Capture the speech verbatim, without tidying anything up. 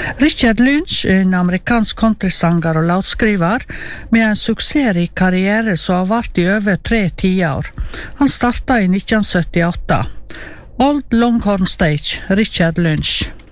Richard Lynch er en amerikansk countrysanger og låtskriver med en suksessrik karriere som har vart i over tre tiår. Han startet i nitten syttiåtte. Old Longhorn Stage, Richard Lynch.